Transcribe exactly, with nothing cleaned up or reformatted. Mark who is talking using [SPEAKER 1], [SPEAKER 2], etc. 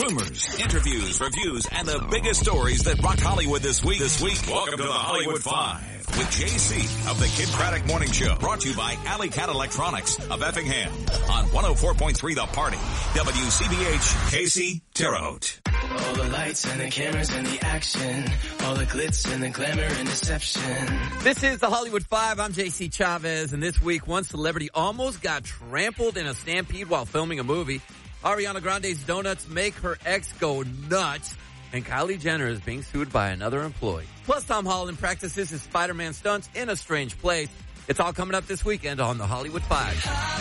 [SPEAKER 1] rumors, interviews, reviews, and the biggest stories that rock Hollywood this week. This week, welcome to the Hollywood Five with J C of the Kid Craddock Morning Show. Brought to you by Alley Cat Electronics of Effingham on one oh four point three The Party. W C B H, K C, Terre Haute.
[SPEAKER 2] All the lights and the cameras and the action. All the glitz and the glamour and deception.
[SPEAKER 3] This is the Hollywood Five. I'm J C Chavez, and this week one celebrity almost got trampled in a stampede while filming a movie. Ariana Grande's donuts make her ex go nuts, and Kylie Jenner is being sued by another employee. Plus, Tom Holland practices his Spider-Man stunts in a strange place. It's all coming up this weekend on the Hollywood Five.